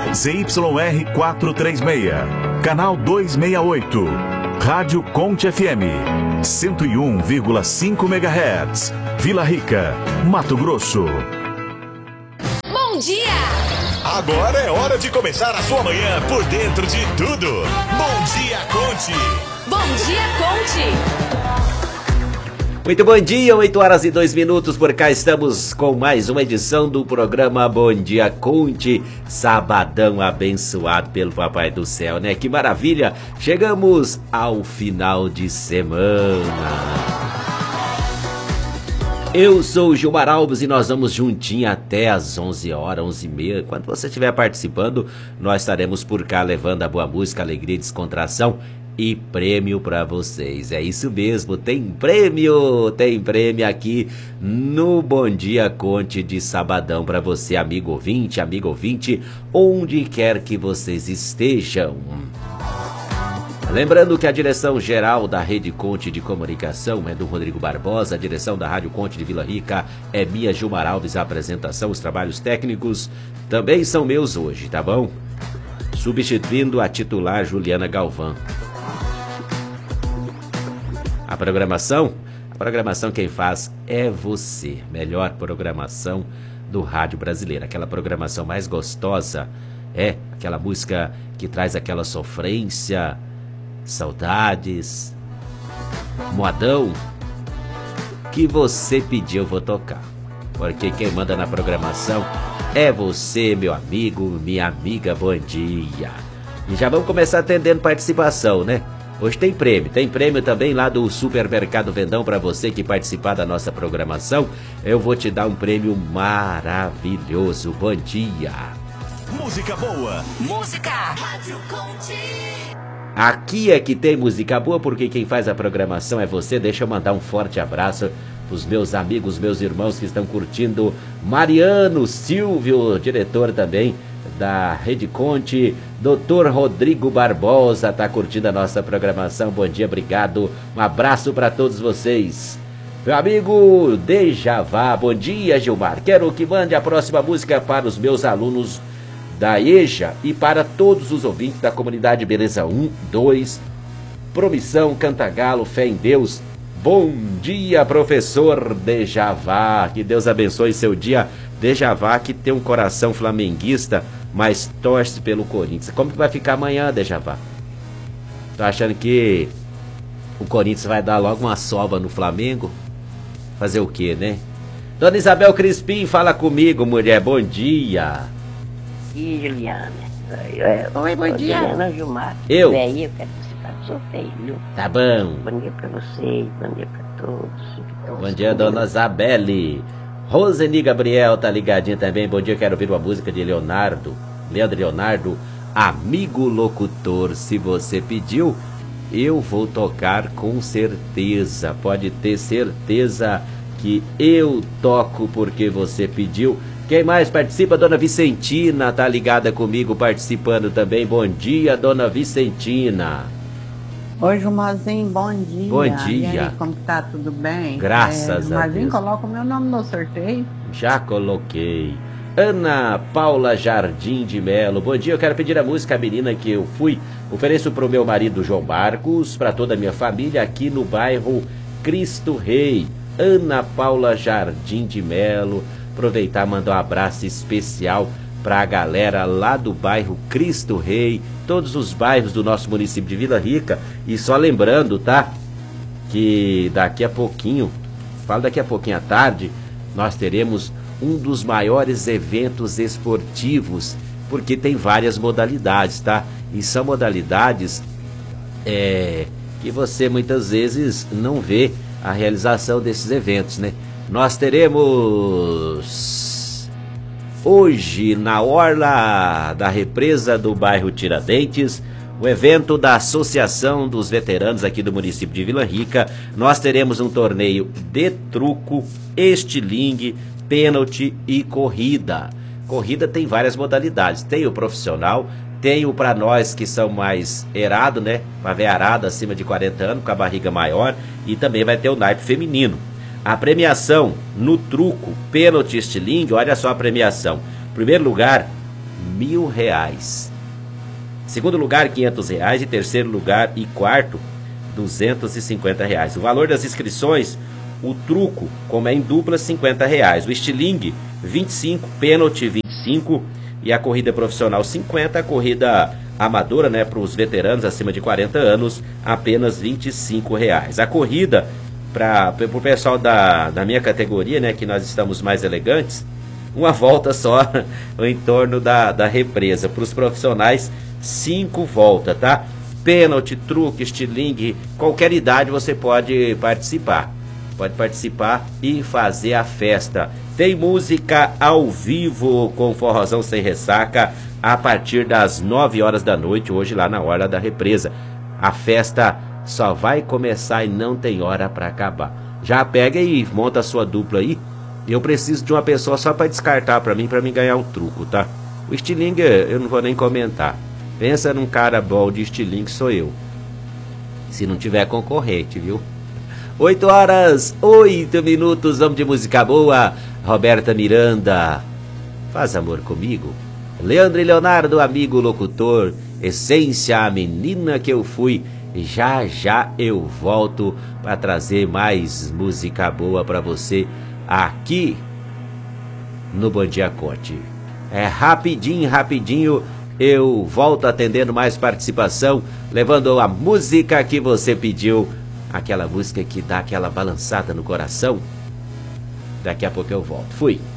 ZYR 436, canal 268, Rádio Conte FM, 101,5 MHz, Vila Rica, Mato Grosso. Bom dia! Agora é hora de começar a sua manhã por dentro de tudo. Bom dia, Conte! Bom dia, Conte! Muito bom dia, 8 horas e 2 minutos, por cá estamos com mais uma edição do programa Bom Dia Conte, sabadão abençoado pelo Papai do Céu, né? Que maravilha, chegamos ao final de semana. Eu sou o Gilmar Alves e nós vamos juntinho até às 11 horas, 11h30. Quando você estiver participando, nós estaremos por cá levando a boa música, alegria e descontração e prêmio para vocês. É isso mesmo, tem prêmio aqui no Bom Dia Conte de sabadão para você, amigo ouvinte, onde quer que vocês estejam. Lembrando que a direção geral da Rede Conte de Comunicação é do Rodrigo Barbosa, a direção da Rádio Conte de Vila Rica é minha, Gilmar Alves, a apresentação, os trabalhos técnicos também são meus hoje, tá bom? Substituindo a titular Juliana Galvão. A programação quem faz é você. Melhor programação do rádio brasileiro. Aquela programação mais gostosa, aquela música que traz aquela sofrência, saudades, modão, que você pediu, eu vou tocar. Porque quem manda na programação é você, meu amigo, minha amiga, bom dia. E já vamos começar atendendo participação, né? Hoje tem prêmio também lá do Supermercado Vendão para você que participar da nossa programação. Eu vou te dar um prêmio maravilhoso. Bom dia. Música boa. Música. Rádio Conte. Aqui é que tem música boa porque quem faz a programação é você. Deixa eu mandar um forte abraço para os meus amigos, meus irmãos que estão curtindo. Mariano Silvio, diretor também da Rede Conte, Dr. Rodrigo Barbosa está curtindo a nossa programação. Bom dia, obrigado. Um abraço para todos vocês. Meu amigo Dejavá, bom dia, Gilmar. Quero que mande a próxima música para os meus alunos da EJA e para todos os ouvintes da comunidade Beleza 1, 2, Promissão, Cantagalo, Fé em Deus. Bom dia, professor Dejavá. Que Deus abençoe seu dia. Dejavá, que tem um coração flamenguista, mas torce pelo Corinthians. Como que vai ficar amanhã, Dejavá? Tô achando que o Corinthians vai dar logo uma sova no Flamengo? Fazer o quê, né? Dona Isabel Crispim, fala comigo, mulher. Bom dia. E Juliana? Oi, bom dia. Juliana, Gilmar. Eu quero participar do sorteio, viu? Tá bom. Bom dia pra vocês, bom dia pra todos. Bom dia, dona Isabelle. Roseni Gabriel tá ligadinha também. Bom dia, quero ouvir uma música de Leandro Leonardo, amigo locutor. Se você pediu, eu vou tocar com certeza. Pode ter certeza que eu toco porque você pediu. Quem mais participa? Dona Vicentina tá ligada comigo participando também. Bom dia, dona Vicentina. Oi, Gilmarzinho, bom dia. Bom dia. E aí, como tá? Tudo bem? Graças a Deus. Gilmarzinho, coloca o meu nome no sorteio. Já coloquei. Ana Paula Jardim de Melo. Bom dia, eu quero pedir a música A Menina Que Eu Fui. Ofereço para o meu marido João Marcos, para toda a minha família aqui no bairro Cristo Rei. Ana Paula Jardim de Melo. Aproveitar e mandar um abraço especial para a galera lá do bairro Cristo Rei, todos os bairros do nosso município de Vila Rica. E só lembrando, tá? Que daqui a pouquinho à tarde, nós teremos um dos maiores eventos esportivos, porque tem várias modalidades, tá? E são modalidades que você muitas vezes não vê a realização desses eventos, né? Nós teremos hoje na orla da represa do bairro Tiradentes o evento da Associação dos Veteranos aqui do município de Vila Rica. Nós teremos um torneio de truco, estilingue, pênalti e corrida. Corrida tem várias modalidades, tem o profissional, tem o para nós que são mais errado, né? Para ver arada acima de 40 anos, com a barriga maior, e também vai ter o naipe feminino. A premiação no truco, pênalti, estilingue, olha só a premiação. Primeiro lugar, R$1.000. Segundo lugar, R$500. E terceiro lugar e quarto, R$250. O valor das inscrições, o truco, como é em dupla, R$50. O estilingue, 25, pênalti, 25. E a corrida profissional, 50. A corrida amadora, né, para os veteranos acima de 40 anos, apenas R$25. A corrida para o pessoal da minha categoria, né, que nós estamos mais elegantes, uma volta só em torno da represa. Para os profissionais, 5 voltas, tá? Pênalti, truque, estilingue, qualquer idade você pode participar. Pode participar e fazer a festa. Tem música ao vivo com forrozão sem ressaca a partir das 9 horas da noite, hoje lá na Orla da Represa. A festa só vai começar e não tem hora para acabar. Já pega e monta a sua dupla aí. Eu preciso de uma pessoa só para descartar para mim ganhar um truco, tá? O estilingue eu não vou nem comentar. Pensa num cara bom de estilingue, sou eu. Se não tiver concorrente, viu? 8 horas, 8 minutos, vamos de música boa. Roberta Miranda, Faz Amor Comigo. Leandro e Leonardo, amigo locutor, Essência, a menina que eu fui. Já já eu volto para trazer mais música boa para você aqui no Bom Dia Conte. É rapidinho eu volto atendendo mais participação, levando a música que você pediu, aquela música que dá aquela balançada no coração. Daqui a pouco eu volto. Fui.